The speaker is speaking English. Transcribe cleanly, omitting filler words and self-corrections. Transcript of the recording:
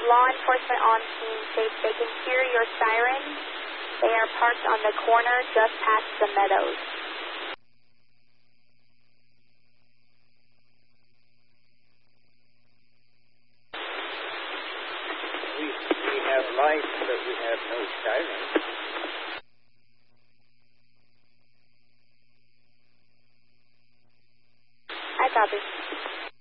law enforcement on scene states they can hear your sirens. They are parked on the corner just past the meadows. We have lights, but we have no sirens. I copy.